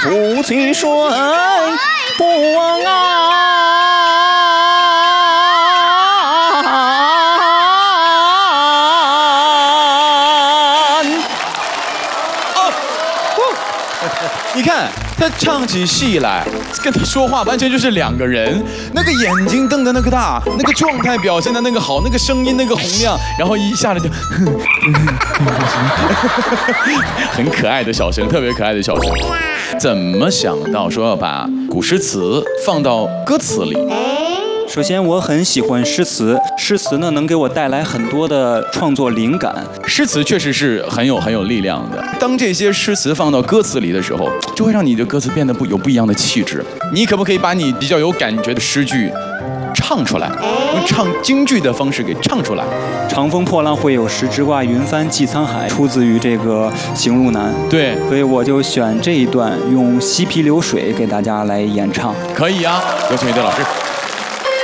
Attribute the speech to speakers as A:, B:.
A: 夫妻水不忘你看他唱起戏来，跟他说话完全就是两个人。那个眼睛瞪得那个大，那个状态表现的那个好，那个声音那个洪亮，然后一下子就，很可爱的小声，特别可爱的小声。怎么想到说要把古诗词放到歌词里？
B: 首先，我很喜欢诗词，诗词呢能给我带来很多的创作灵感。
A: 诗词确实是很有力量的。当这些诗词放到歌词里的时候，就会让你的歌词变得有不一样的气质。你可不可以把你比较有感觉的诗句唱出来，用唱京剧的方式给唱出来？
B: 长风破浪会有时，直挂云帆济沧海，出自于这个《行路难》。
A: 对，
B: 所以我就选这一段，用西皮流水给大家来演唱。
A: 可以啊，有请于德老师。